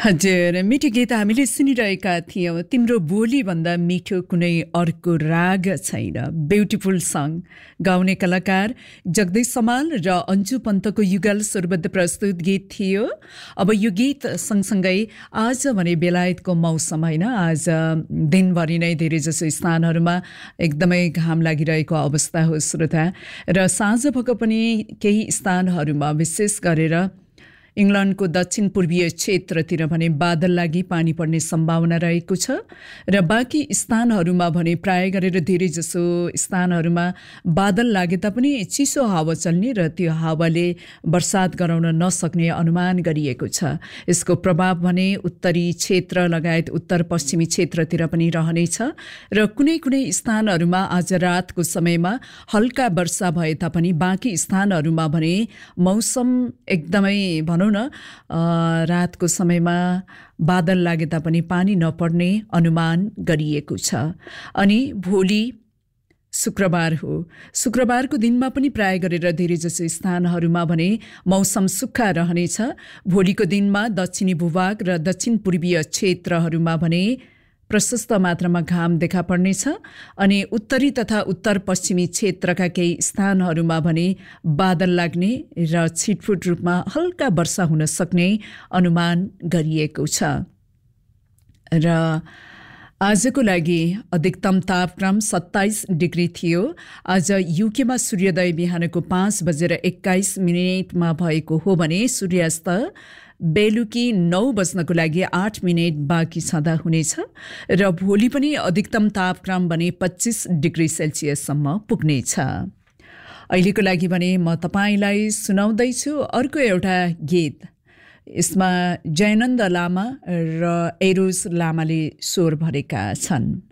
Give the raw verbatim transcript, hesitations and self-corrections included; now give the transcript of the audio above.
हजुर, मिठो गीत हामीले सुनिरहेका थियौँ। तिम्रो बोलीभन्दा मिठो कुनै अर्को राग छैन। ब्युटिफुल सङ गाउने कलाकार जगदीश समाल र अन्जु पन्तको युगल स्वरबद्ध प्रस्तुत गीत थियो। अब यो गीत सँगसँगै आज भने बेलायतको मौसम होइन, आज दिनभरि नै धेरै जसो स्थानहरूमा एकदमै घाम लागिरहेको अवस्था हो श्रोता, र साँझ भएक पनि केही स्थानहरूमा विशेष गरेर इङ्ल्यान्डको दक्षिण पूर्वीय क्षेत्रतिर भने बादल लागि पानी पर्ने सम्भावना रहेको छ र बाँकी स्थानहरूमा भने प्राय गरेर धेरै जसो स्थानहरूमा बादल लागे तापनि चिसो हावा चल्ने र त्यो हावाले वर्षात गराउन नसक्ने अनुमान गरिएको छ। यसको प्रभाव भने उत्तरी क्षेत्र लगायत उत्तर पश्चिमी क्षेत्रतिर पनि रहनेछ र कुनै कुनै स्थानहरूमा आज रातको समयमा हल्का वर्षा भए तापनि बाँकी स्थानहरूमा भने मौसम एकदमै भनौँ न रातको समयमा बादल लागे तापनि पानी नपर्ने अनुमान गरिएको छ। अनि भोलि शुक्रबार हो। शुक्रबारको दिनमा पनि प्राय गरेर धेरै जसो स्थानहरूमा भने मौसम सुक्खा रहनेछ। भोलिको दिनमा दक्षिणी भूभाग र दक्षिण पूर्वीय क्षेत्रहरूमा भने प्रशस्त मात्रामा घाम देखा पर्नेछ अनि उत्तरी तथा उत्तर पश्चिमी क्षेत्रका केही स्थानहरूमा भने बादल लाग्ने र छिटफुट रूपमा हल्का वर्षा हुन सक्ने अनुमान गरिएको छ। र आजको लागि अधिकतम तापक्रम सत्ताइस डिग्री थियो। आज युकेमा सूर्योदय बिहानको पाँच बजेर एक्काइस मिनटमा भएको हो भने सूर्यास्त बेलुकी नौ बज्नको लागि आठ मिनट बाँकी छँदा हुनेछ र भोलि पनि अधिकतम तापक्रम भने पच्चिस डिग्री सेल्सियससम्म पुग्नेछ। अहिलेको लागि भने म तपाईँलाई सुनाउँदैछु अर्को एउटा गीत। यसमा जयनन्द लामा र एरोज लामाले स्वर भरेका छन्।